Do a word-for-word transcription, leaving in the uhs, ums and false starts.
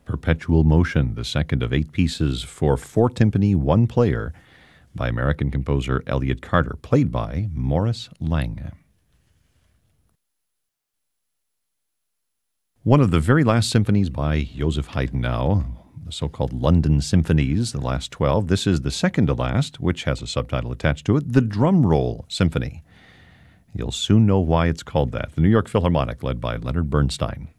Perpetual Motion, the second of eight pieces for four timpani, one player, by American composer Elliott Carter, played by Maurice Lang. One of the very last symphonies by Joseph Haydn now, the so-called London Symphonies, the last twelve. This is the second to last, which has a subtitle attached to it, the Drum Roll Symphony. You'll soon know why it's called that. The New York Philharmonic, led by Leonard Bernstein.